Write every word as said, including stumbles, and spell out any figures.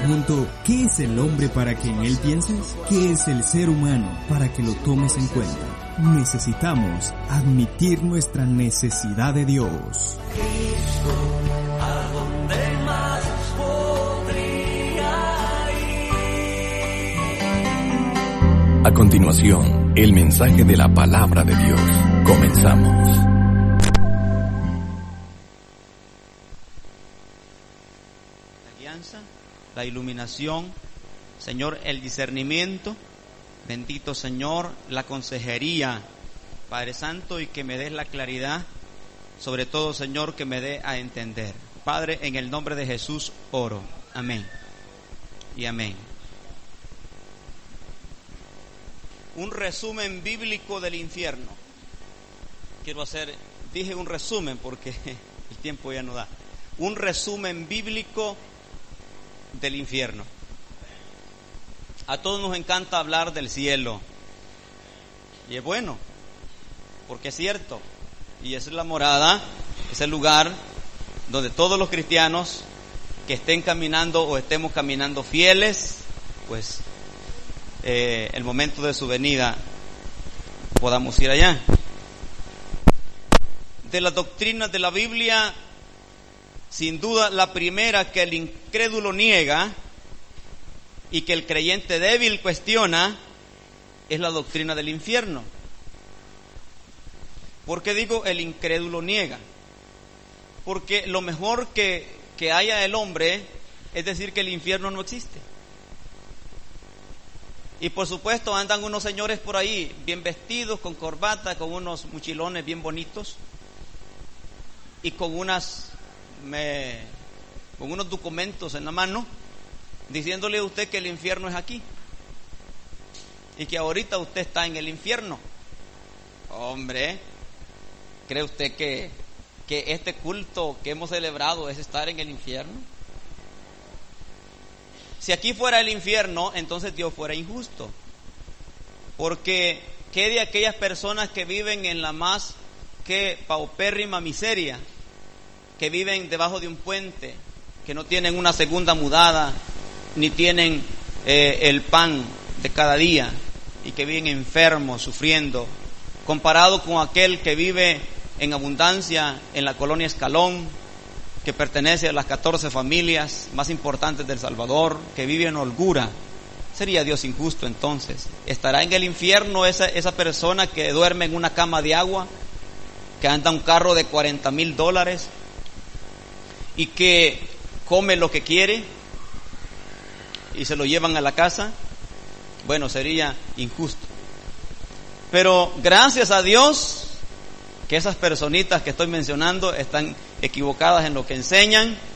pregunto, ¿qué es el hombre para que en él pienses? ¿Qué es el ser humano para que lo tomes en cuenta? Necesitamos admitir nuestra necesidad de Dios. Cristo, ¿a dónde más podría ir? A continuación, el mensaje de la palabra de Dios. Comenzamos. La guianza, la iluminación, Señor, el discernimiento. Bendito Señor, la consejería, Padre Santo, y que me des la claridad, sobre todo, Señor, que me dé a entender. Padre, en el nombre de Jesús oro. Amén y amén. Un resumen bíblico del infierno. Quiero hacer, dije un resumen porque el tiempo ya no da. Un resumen bíblico del infierno. A todos nos encanta hablar del cielo. Y es bueno, porque es cierto. Y esa es la morada, es el lugar donde todos los cristianos que estén caminando o estemos caminando fieles, pues eh, el momento de su venida podamos ir allá. De las doctrinas de la Biblia, sin duda la primera que el incrédulo niega y que el creyente débil cuestiona es la doctrina del infierno. ¿Por qué digo el incrédulo niega? Porque lo mejor que, que haya el hombre es decir que el infierno no existe. Y por supuesto andan unos señores por ahí bien vestidos, con corbata, con unos mochilones bien bonitos y con unas me, con unos documentos en la mano, diciéndole a usted que el infierno es aquí y que ahorita usted está en el infierno. Hombre, ¿cree usted que, que este culto que hemos celebrado es estar en el infierno? Si aquí fuera el infierno, entonces Dios fuera injusto, porque ¿qué de aquellas personas que viven en la más que paupérrima miseria, que viven debajo de un puente, que no tienen una segunda mudada, ni tienen eh, el pan de cada día, y que viven enfermos, sufriendo, comparado con aquel que vive en abundancia en la colonia Escalón, que pertenece a las catorce familias más importantes del Salvador, que vive en holgura? ¿Sería Dios injusto entonces? ¿Estará en el infierno esa, esa persona que duerme en una cama de agua, que anda un carro de cuarenta mil dólares y que come lo que quiere y se lo llevan a la casa? Bueno, sería injusto. Pero gracias a Dios que esas personitas que estoy mencionando están equivocadas en lo que enseñan,